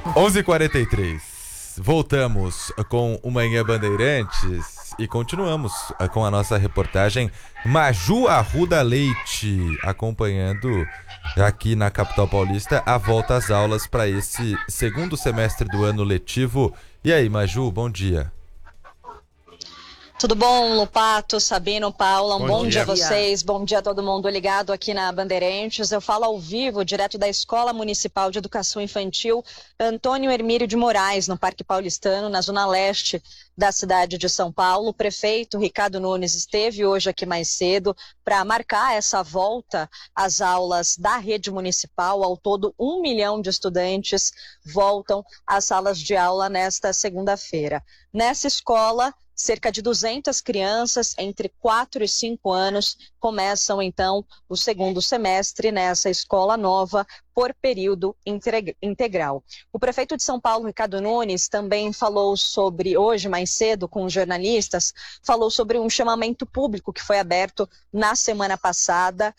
11h43. Voltamos com o Manhã Bandeirantes e continuamos com a nossa reportagem Maju Arruda Leite, acompanhando aqui na capital paulista a volta às aulas para esse segundo semestre do ano letivo. E aí, Maju, bom dia. Tudo bom, Lopato, Sabino, Paula, bom dia a vocês, bom dia a todo mundo ligado aqui na Bandeirantes. Eu falo ao vivo, direto da Escola Municipal de Educação Infantil Antônio Hermílio de Moraes, no Parque Paulistano, na zona leste da cidade de São Paulo. O prefeito Ricardo Nunes esteve hoje aqui mais cedo para marcar essa volta às aulas da rede municipal. Ao todo, 1 milhão de estudantes voltam às salas de aula nesta segunda-feira. Nessa escola, cerca de 200 crianças entre 4 e 5 anos começam, então, o segundo semestre nessa escola nova por período integral. O prefeito de São Paulo, Ricardo Nunes, também falou sobre, hoje mais cedo, com os jornalistas, falou sobre um chamamento público que foi aberto na semana passada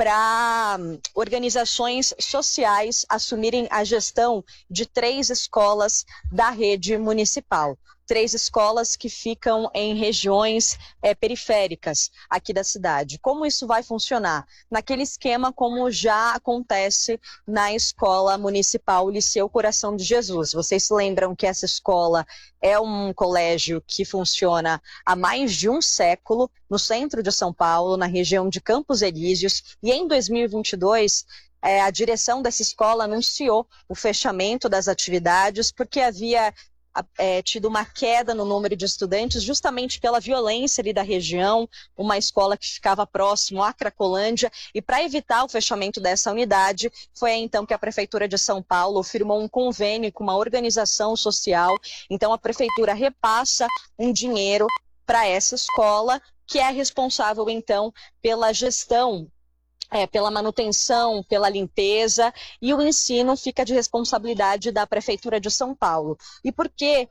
para organizações sociais assumirem a gestão de 3 escolas da rede municipal. 3 escolas que ficam em regiões periféricas aqui da cidade. Como isso vai funcionar? Naquele esquema como já acontece na Escola Municipal Liceu Coração de Jesus. Vocês se lembram que essa escola é um colégio que funciona há mais de um século no centro de São Paulo, na região de Campos Elíseos, e em 2022 a direção dessa escola anunciou o fechamento das atividades porque havia tido uma queda no número de estudantes justamente pela violência ali da região, uma escola que ficava próximo à Cracolândia, e para evitar o fechamento dessa unidade, foi então que a Prefeitura de São Paulo firmou um convênio com uma organização social. Então a Prefeitura repassa um dinheiro para essa escola, que é responsável então pela gestão, pela manutenção, pela limpeza, e o ensino fica de responsabilidade da Prefeitura de São Paulo. E por que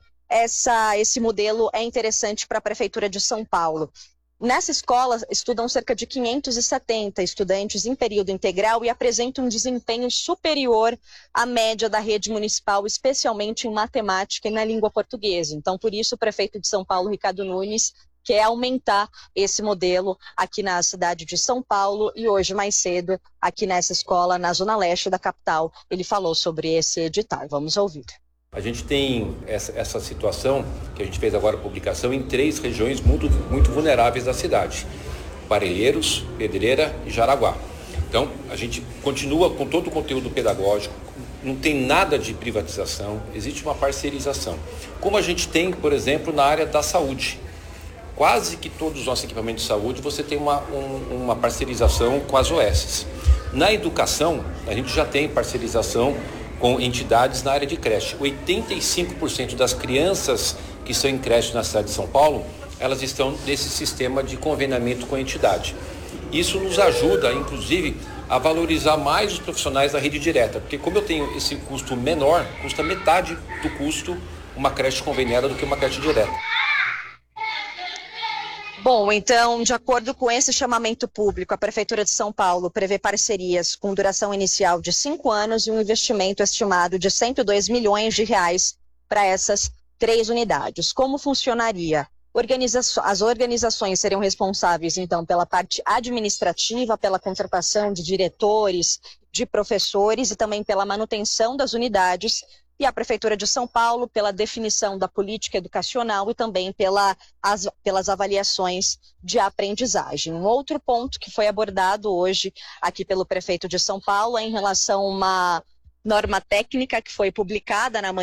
esse modelo é interessante para a Prefeitura de São Paulo? Nessa escola estudam cerca de 570 estudantes em período integral e apresentam um desempenho superior à média da rede municipal, especialmente em matemática e na língua portuguesa. Então, por isso, o prefeito de São Paulo, Ricardo Nunes, quer aumentar esse modelo aqui na cidade de São Paulo, e hoje mais cedo, aqui nessa escola, na zona leste da capital, ele falou sobre esse edital. Vamos ouvir. A gente tem essa situação, que a gente fez agora a publicação, em 3 regiões muito vulneráveis da cidade: Parelheiros, Pedreira e Jaraguá. Então, a gente continua com todo o conteúdo pedagógico, não tem nada de privatização, existe uma parceirização. Como a gente tem, por exemplo, na área da saúde. Quase que todos os nossos equipamentos de saúde você tem uma parceirização com as OS. Na educação, a gente já tem parceirização com entidades na área de creche. 85% das crianças que estão em creche na cidade de São Paulo, elas estão nesse sistema de conveniamento com a entidade. Isso nos ajuda, inclusive, a valorizar mais os profissionais da rede direta, porque como eu tenho esse custo menor, custa metade do custo uma creche conveniada do que uma creche direta. Bom, então, de acordo com esse chamamento público, a Prefeitura de São Paulo prevê parcerias com duração inicial de 5 anos e um investimento estimado de 102 milhões de reais para essas 3 unidades. Como funcionaria? As organizações seriam responsáveis, então, pela parte administrativa, pela contratação de diretores, de professores e também pela manutenção das unidades, e a Prefeitura de São Paulo pela definição da política educacional e também pelas avaliações de aprendizagem. Um outro ponto que foi abordado hoje aqui pelo prefeito de São Paulo é em relação a uma norma técnica que foi publicada na manhã